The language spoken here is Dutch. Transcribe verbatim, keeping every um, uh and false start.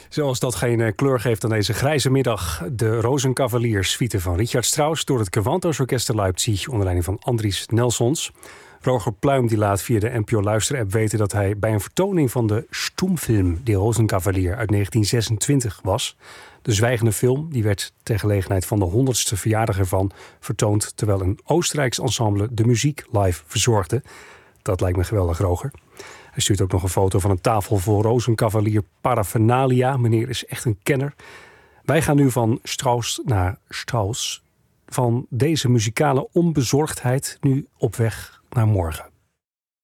Zoals dat geen kleur geeft aan deze grijze middag. De Rozenkavaliers suite van Richard Strauss door het Gewandhaus Orkest te Leipzig onder leiding van Andries Nelsons. Roger Pluim die laat via de N P O Luister-app weten dat hij bij een vertoning van de Stoomfilm De Rozenkavalier uit negentien zesentwintig was. De zwijgende film die werd ter gelegenheid van de honderdste verjaardag ervan vertoond, terwijl een Oostenrijks ensemble de muziek live verzorgde. Dat lijkt me geweldig, Roger. Hij stuurt ook nog een foto van een tafel vol Rozenkavalier paraphernalia. Meneer is echt een kenner. Wij gaan nu van Strauss naar Strauss. Van deze muzikale onbezorgdheid nu op weg naar morgen.